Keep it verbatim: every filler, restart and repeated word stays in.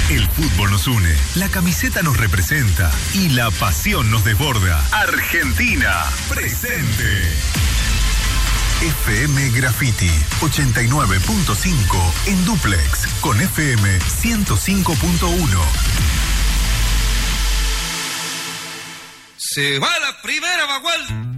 El fútbol nos une, la camiseta nos representa y la pasión nos desborda. Argentina, presente. F M Graffiti ochenta y nueve punto cinco en dúplex con F M ciento cinco punto uno. Se va la primera, Bagual.